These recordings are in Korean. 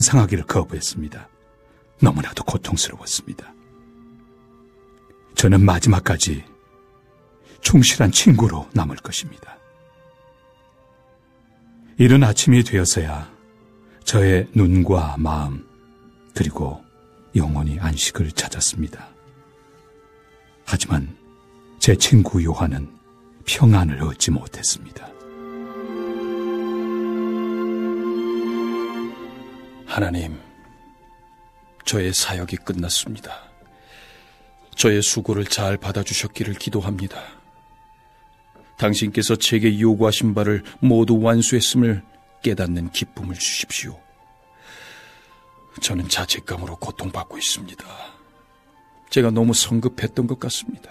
상하기를 거부했습니다. 너무나도 고통스러웠습니다. 저는 마지막까지 충실한 친구로 남을 것입니다. 이른 아침이 되어서야 저의 눈과 마음 그리고 영혼이 안식을 찾았습니다. 하지만 제 친구 요한은 평안을 얻지 못했습니다. 하나님, 저의 사역이 끝났습니다. 저의 수고를 잘 받아주셨기를 기도합니다. 당신께서 제게 요구하신 바를 모두 완수했음을 깨닫는 기쁨을 주십시오. 저는 자책감으로 고통받고 있습니다. 제가 너무 성급했던 것 같습니다.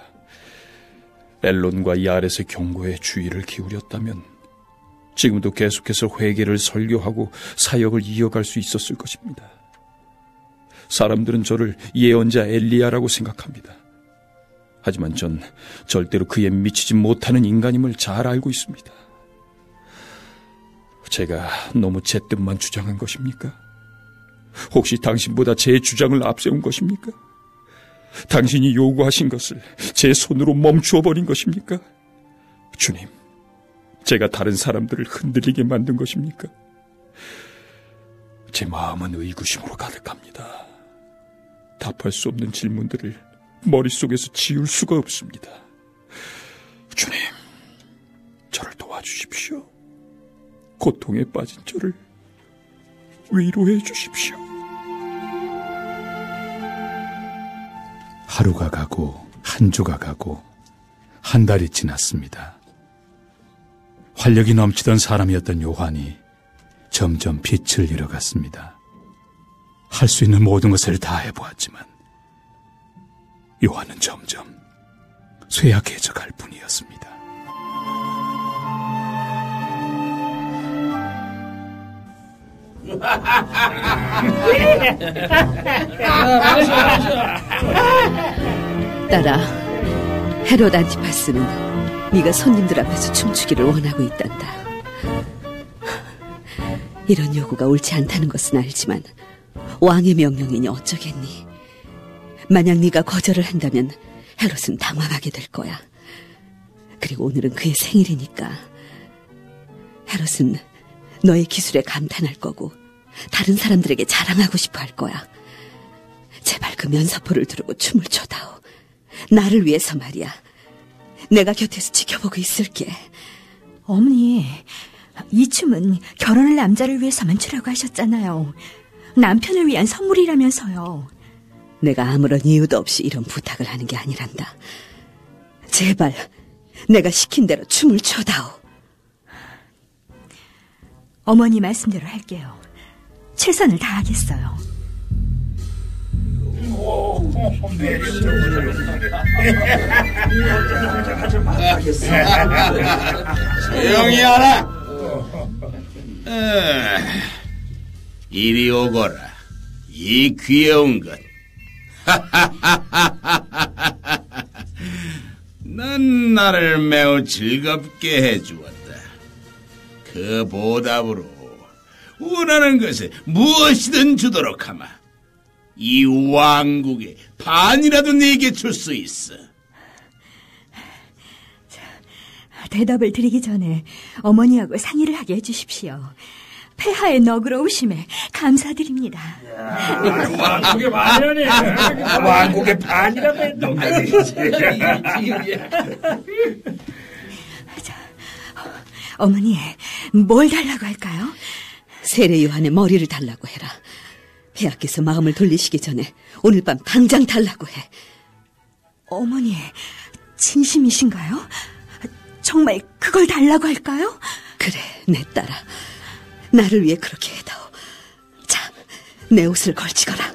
엘론과 야렛의 경고에 주의를 기울였다면 지금도 계속해서 회개를 설교하고 사역을 이어갈 수 있었을 것입니다. 사람들은 저를 예언자 엘리야라고 생각합니다. 하지만 전 절대로 그에 미치지 못하는 인간임을 잘 알고 있습니다. 제가 너무 제 뜻만 주장한 것입니까? 혹시 당신보다 제 주장을 앞세운 것입니까? 당신이 요구하신 것을 제 손으로 멈추어 버린 것입니까? 주님, 제가 다른 사람들을 흔들리게 만든 것입니까? 제 마음은 의구심으로 가득합니다. 답할 수 없는 질문들을 머릿속에서 지울 수가 없습니다. 주님, 저를 도와주십시오. 고통에 빠진 저를 위로해 주십시오. 하루가 가고 한 주가 가고 한 달이 지났습니다. 활력이 넘치던 사람이었던 요한이 점점 빛을 잃어갔습니다. 할 수 있는 모든 것을 다 해보았지만 요한은 점점 쇠약해져 갈 뿐이었습니다. 딸아, 헤롯 안티파스는 네가 손님들 앞에서 춤추기를 원하고 있단다. 이런 요구가 옳지 않다는 것은 알지만 왕의 명령이니 어쩌겠니. 만약 네가 거절을 한다면 헤롯은 당황하게 될 거야. 그리고 오늘은 그의 생일이니까 헤롯은 너의 기술에 감탄할 거고 다른 사람들에게 자랑하고 싶어 할 거야. 제발 그 면사포를 두르고 춤을 춰다오. 나를 위해서 말이야. 내가 곁에서 지켜보고 있을게. 어머니, 이 춤은 결혼할 남자를 위해서만 추라고 하셨잖아요. 남편을 위한 선물이라면서요. 내가 아무런 이유도 없이 이런 부탁을 하는 게 아니란다. 제발 내가 시킨 대로 춤을 춰다오. 어머니 말씀대로 할게요. 최선을 다하겠어요. 조용히 하라. 이리 오거라. 이 귀여운 것. 넌 나를 매우 즐겁게 해주었다. 그 보답으로 원하는 것을 무엇이든 주도록 하마. 이 왕국의 반이라도 내게 줄 수 있어. 대답을 드리기 전에 어머니하고 상의를 하게 해주십시오. 폐하의 너그러우심에 감사드립니다. 왕국의 반이라니. 왕국의 반이라고 했던 어머니, 뭘 달라고 할까요? 세례 요한의 머리를 달라고 해라. 폐하께서 마음을 돌리시기 전에 오늘 밤 당장 달라고 해. 어머니, 진심이신가요? 정말 그걸 달라고 할까요? 그래, 내 딸아. 나를 위해 그렇게 해다오. 자, 내 옷을 걸치거라.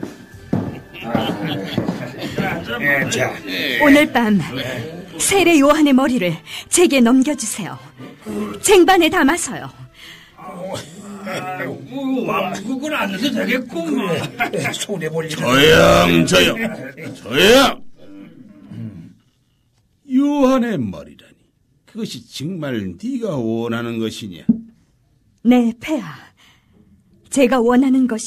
오늘 밤 세례 요한의 머리를 제게 넘겨주세요. 쟁반에 담아서요. 왕국은 안 해도 되겠구만. 손해볼 일. 조용. 요한의 머리라니. 그것이 정말 네가 원하는 것이냐? 네, 폐하. 제가 원하는 것이